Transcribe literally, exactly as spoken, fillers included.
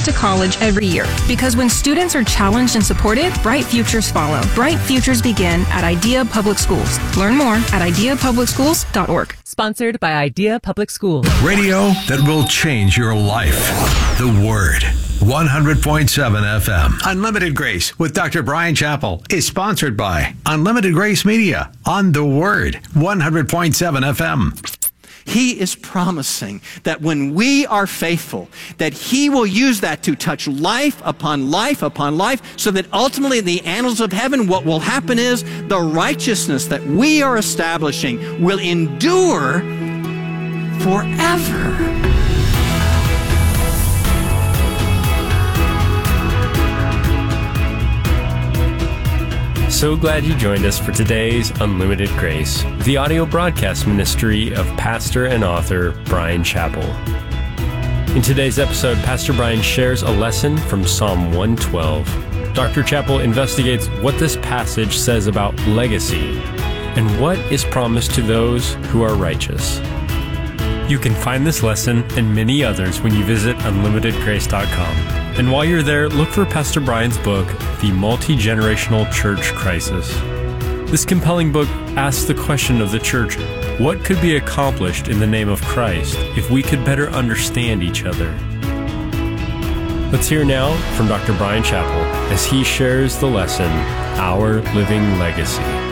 to college every year. Because when students are challenged and supported, bright futures follow. Bright futures begin at Idea Public Schools. Learn more at idea public schools dot org. Sponsored by Idea Public Schools. Radio that will change your life. The Word. one hundred point seven F M. Unlimited Grace with Doctor Brian Chappell is sponsored by Unlimited Grace Media on The Word. one hundred point seven F M. He is promising that when we are faithful, that He will use that to touch life upon life upon life, so that ultimately in the annals of heaven, what will happen is the righteousness that we are establishing will endure forever. So glad you joined us for today's Unlimited Grace, the audio broadcast ministry of pastor and author Brian Chappell. In today's episode, Pastor Brian shares a lesson from Psalm one twelve. Doctor Chappell investigates what this passage says about legacy and what is promised to those who are righteous. You can find this lesson and many others when you visit unlimited grace dot com. And while you're there, look for Pastor Brian's book, The Multi-Generational Church Crisis. This compelling book asks the question of the church, what could be accomplished in the name of Christ if we could better understand each other? Let's hear now from Doctor Brian Chappell as he shares the lesson, Our Living Legacy.